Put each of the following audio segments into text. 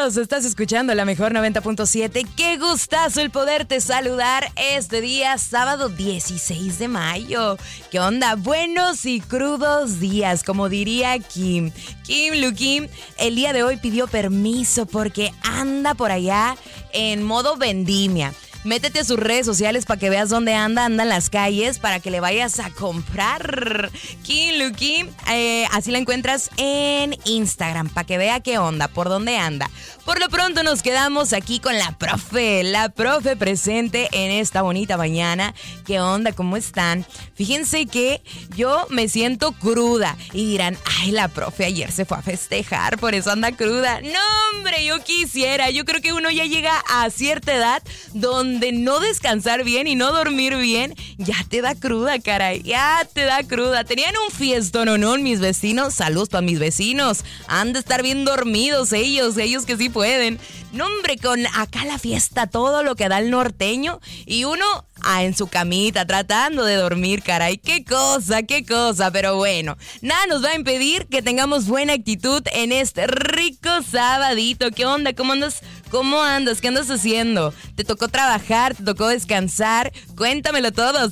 Saludos, estás escuchando la mejor 90.7. Qué gustazo el poderte saludar este día, sábado 16 de mayo. ¿Qué onda? Buenos y crudos días, como diría Kim. Kim Lukim, el día de hoy pidió permiso porque anda por allá en modo vendimia. Métete a sus redes sociales para que veas dónde anda en las calles, para que le vayas a comprar. Kim Lukim, así la encuentras en Instagram, para que vea qué onda, por dónde anda. Por lo pronto nos quedamos aquí con la profe presente en esta bonita mañana. ¿Qué onda? ¿Cómo están? Fíjense que yo me siento cruda y dirán, ay, la profe ayer se fue a festejar, por eso anda cruda. No, hombre, yo quisiera. Yo creo que uno ya llega a cierta edad donde no descansar bien y no dormir bien, ya te da cruda, caray, ya te da cruda. Tenían un fiestón, ¿no? Mis vecinos, saludos para mis vecinos, han de estar bien dormidos ellos que sí pueden. No, hombre, con acá la fiesta, todo lo que da el norteño y uno en su camita tratando de dormir, caray, qué cosa, pero bueno, nada nos va a impedir que tengamos buena actitud en este rico sabadito. ¿Qué onda? ¿Cómo andas? ¿Qué andas haciendo? ¿Te tocó trabajar? ¿Te tocó descansar? Cuéntamelo todo,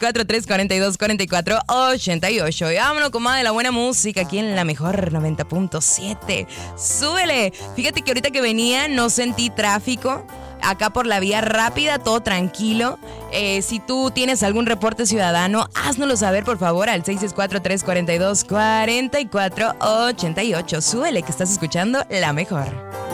664-342-4488. Y vámonos con más de la buena música aquí en la mejor 90.7. ¡Súbele! Fíjate que ahorita que venía no sentí tráfico. Acá por la vía rápida, todo tranquilo. Si tú tienes algún reporte ciudadano, háznoslo saber, por favor, al 664-342-4488. Súbele, que estás escuchando la mejor.